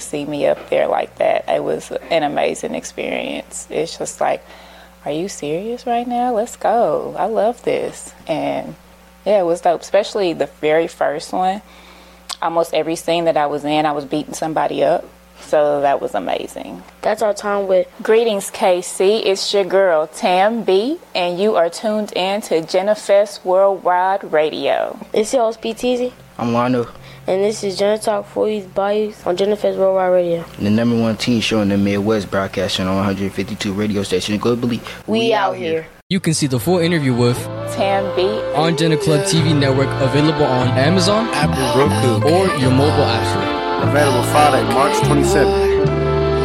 see me up there like that. It was an amazing experience. It's just like, are you serious right now? Let's go. I love this. And yeah, it was dope, especially the very first one. Almost every scene that I was in, I was beating somebody up. So that was amazing. That's our time with Greetings, KC. It's your girl, Tam B, and you are tuned in to Jenifest Worldwide Radio. It's your host, PTZ. I'm Wano. And this is Jenna Talk for you by you on Jenifest Worldwide Radio. The number one teen show in the Midwest, broadcasting on 152 radio stations globally. We out here. You can see the full interview with Tam B on Jenna Club TV Network, available on Amazon, Apple, Roku, or your mobile app store. Available Friday, March 27th.